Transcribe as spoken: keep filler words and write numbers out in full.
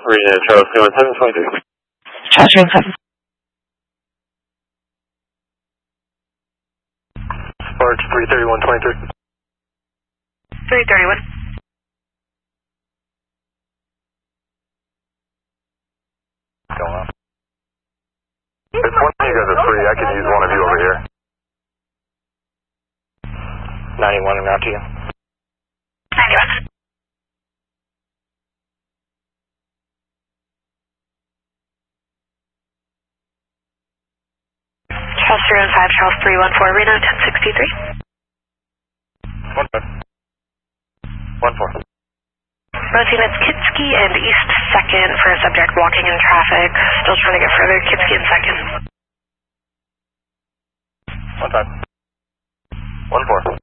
Marina Charles three one seven twenty-three. Charles three one seven. Sparks three thirty-one twenty-three. three thirty-one. Going on. If one of you guys are free, I could use one of you over here. ninety-one and out to you. ninety-one. Charles three one five, Charles three one four, Reno ten sixty-three. one five. one four. Rosie, that's Kitsky and East second for a subject walking in traffic. Still trying to get further. Kitsky and second. one five. one four.